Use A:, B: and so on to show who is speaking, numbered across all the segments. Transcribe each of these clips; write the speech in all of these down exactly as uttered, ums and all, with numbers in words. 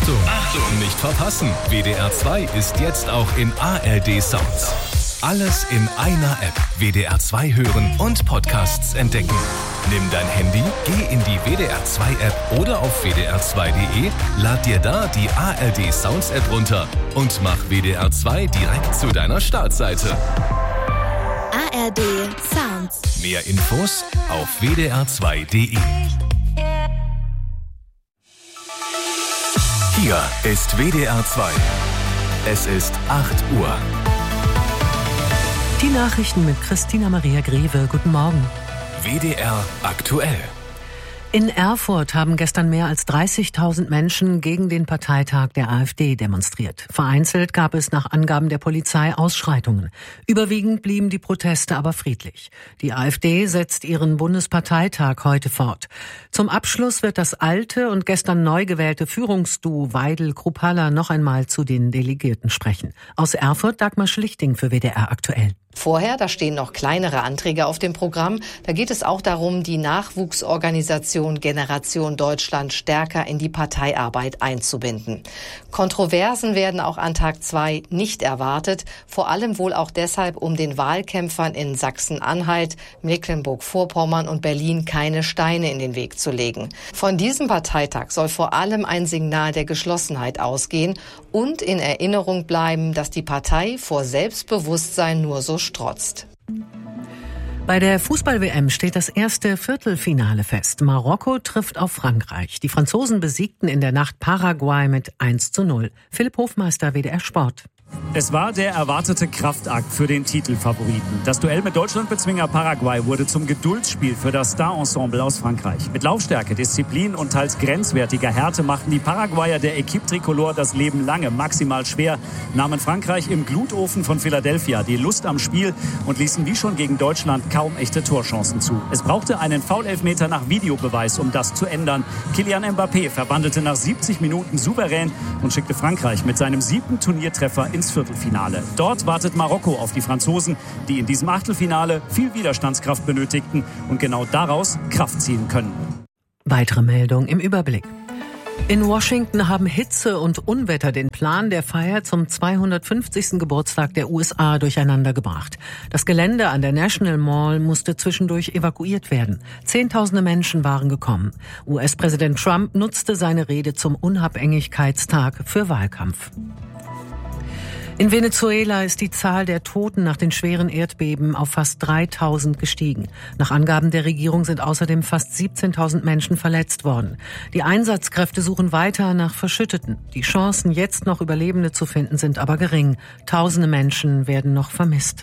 A: Achtung, Achtung, nicht verpassen. W D R zwei ist jetzt auch in A R D Sounds. Alles in einer App. W D R zwei hören und Podcasts entdecken. Nimm dein Handy, geh in die W D R zwei App oder auf w d r zwei punkt d e, lad dir da die A R D Sounds App runter und mach W D R zwei direkt zu deiner Startseite.
B: A R D Sounds.
A: Mehr Infos auf w d r zwei punkt d e. Hier ist W D R zwei. Es ist acht Uhr.
C: Die Nachrichten mit Christina Maria Greve. Guten Morgen.
A: W D R aktuell.
C: In Erfurt haben gestern mehr als dreißigtausend Menschen gegen den Parteitag der AfD demonstriert. Vereinzelt gab es nach Angaben der Polizei Ausschreitungen. Überwiegend blieben die Proteste aber friedlich. Die AfD setzt ihren Bundesparteitag heute fort. Zum Abschluss wird das alte und gestern neu gewählte Führungsduo Weidel-Kruppalla noch einmal zu den Delegierten sprechen. Aus Erfurt Dagmar Schlichting für W D R aktuell.
D: Vorher, da stehen noch kleinere Anträge auf dem Programm. Da geht es auch darum, die Nachwuchsorganisation Generation Deutschland stärker in die Parteiarbeit einzubinden. Kontroversen werden auch an Tag zwei nicht erwartet. Vor allem wohl auch deshalb, um den Wahlkämpfern in Sachsen-Anhalt, Mecklenburg-Vorpommern und Berlin keine Steine in den Weg zu legen. Von diesem Parteitag soll vor allem ein Signal der Geschlossenheit ausgehen und in Erinnerung bleiben, dass die Partei vor Selbstbewusstsein nur so strotzt.
C: Bei der Fußball-W M steht das erste Viertelfinale fest. Marokko trifft auf Frankreich. Die Franzosen besiegten in der Nacht Paraguay mit eins zu null. Philipp Hofmeister, W D R Sport.
E: Es war der erwartete Kraftakt für den Titelfavoriten. Das Duell mit Deutschlandbezwinger Paraguay wurde zum Geduldsspiel für das Star-Ensemble aus Frankreich. Mit Laufstärke, Disziplin und teils grenzwertiger Härte machten die Paraguayer der Equipe Tricolore das Leben lange maximal schwer, nahmen Frankreich im Glutofen von Philadelphia die Lust am Spiel und ließen wie schon gegen Deutschland kaum echte Torchancen zu. Es brauchte einen Foul-Elfmeter nach Videobeweis, um das zu ändern. Kylian Mbappé verwandelte nach siebzig Minuten souverän und schickte Frankreich mit seinem siebten Turniertreffer ins Viertelfinale. Dort wartet Marokko auf die Franzosen, die in diesem Achtelfinale viel Widerstandskraft benötigten und genau daraus Kraft ziehen können.
C: Weitere Meldung im Überblick. In Washington haben Hitze und Unwetter den Plan der Feier zum zweihundertfünfzigsten Geburtstag der U S A durcheinander gebracht. Das Gelände an der National Mall musste zwischendurch evakuiert werden. Zehntausende Menschen waren gekommen. U S-Präsident Trump nutzte seine Rede zum Unabhängigkeitstag für Wahlkampf. In Venezuela ist die Zahl der Toten nach den schweren Erdbeben auf fast dreitausend gestiegen. Nach Angaben der Regierung sind außerdem fast siebzehntausend Menschen verletzt worden. Die Einsatzkräfte suchen weiter nach Verschütteten. Die Chancen, jetzt noch Überlebende zu finden, sind aber gering. Tausende Menschen werden noch vermisst.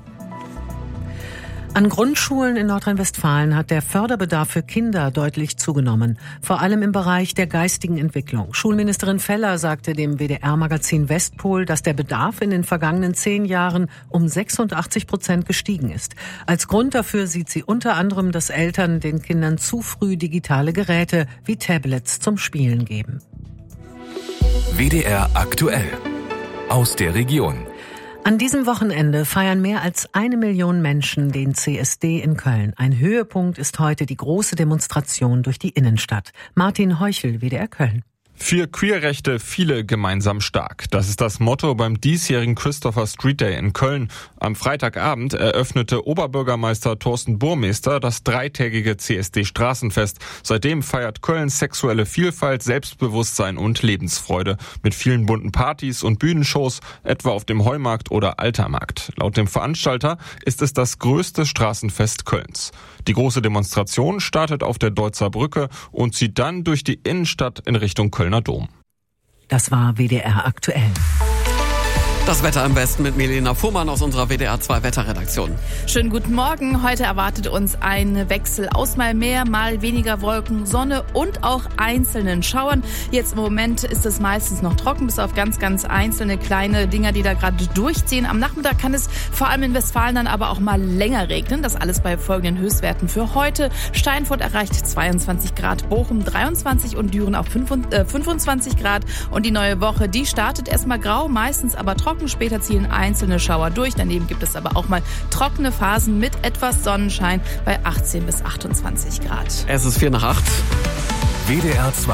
C: An Grundschulen in Nordrhein-Westfalen hat der Förderbedarf für Kinder deutlich zugenommen, vor allem im Bereich der geistigen Entwicklung. Schulministerin Feller sagte dem W D R-Magazin Westpol, dass der Bedarf in den vergangenen zehn Jahren um sechsundachtzig Prozent gestiegen ist. Als Grund dafür sieht sie unter anderem, dass Eltern den Kindern zu früh digitale Geräte wie Tablets zum Spielen geben.
A: W D R aktuell. Aus der Region.
C: An diesem Wochenende feiern mehr als eine Million Menschen den C S D in Köln. Ein Höhepunkt ist heute die große Demonstration durch die Innenstadt. Martin Heuchel, W D R Köln.
F: Für Queerrechte viele gemeinsam stark. Das ist das Motto beim diesjährigen Christopher Street Day in Köln. Am Freitagabend eröffnete Oberbürgermeister Thorsten Burmester das dreitägige C S D-Straßenfest. Seitdem feiert Köln sexuelle Vielfalt, Selbstbewusstsein und Lebensfreude. Mit vielen bunten Partys und Bühnenshows, etwa auf dem Heumarkt oder Altermarkt. Laut dem Veranstalter ist es das größte Straßenfest Kölns. Die große Demonstration startet auf der Deutzer Brücke und zieht dann durch die Innenstadt in Richtung Kölner Dom.
C: Das war W D R aktuell.
G: Das Wetter am besten mit Melina Fuhrmann aus unserer W D R zwei Wetterredaktion.
H: Schönen guten Morgen. Heute erwartet uns ein Wechsel aus mal mehr, mal weniger Wolken, Sonne und auch einzelnen Schauern. Jetzt im Moment ist es meistens noch trocken, bis auf ganz, ganz einzelne kleine Dinger, die da gerade durchziehen. Am Nachmittag kann es vor allem in Westfalen dann aber auch mal länger regnen. Das alles bei folgenden Höchstwerten für heute. Steinfurt erreicht zweiundzwanzig Grad, Bochum dreiundzwanzig und Düren auch fünfundzwanzig Grad. Und die neue Woche, die startet erstmal grau, meistens aber trocken. Später ziehen einzelne Schauer durch. Daneben gibt es aber auch mal trockene Phasen mit etwas Sonnenschein bei achtzehn bis achtundzwanzig Grad.
G: Es ist vier nach acht.
A: W D R zwei.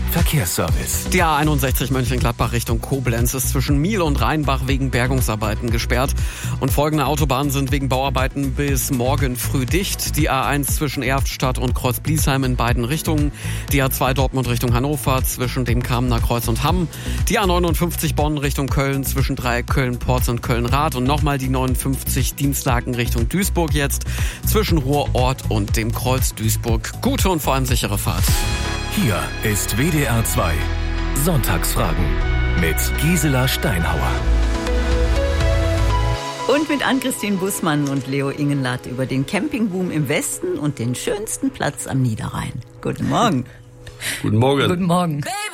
A: Verkehrsservice.
G: Die A einundsechzig Mönchengladbach Richtung Koblenz ist zwischen Miel und Rheinbach wegen Bergungsarbeiten gesperrt. Und folgende Autobahnen sind wegen Bauarbeiten bis morgen früh dicht. Die A eins zwischen Erftstadt und Kreuz-Bliesheim in beiden Richtungen. Die A zwei Dortmund Richtung Hannover zwischen dem Kamener Kreuz und Hamm. Die A neunundfünfzig Bonn Richtung Köln zwischen Dreieck Köln-Porz und Köln-Rath. Und nochmal die neunundfünfzig Dienstlaken Richtung Duisburg jetzt zwischen Ruhrort und dem Kreuz Duisburg. Gute und vor allem sichere Fahrt.
A: Hier ist W D R zwei Sonntagsfragen mit Gisela Steinhauer.
I: Und mit Ann-Christine Bußmann und Leo Ingenlath über den Campingboom im Westen und den schönsten Platz am Niederrhein. Guten Morgen.
J: Guten Morgen.
I: Guten Morgen. Baby.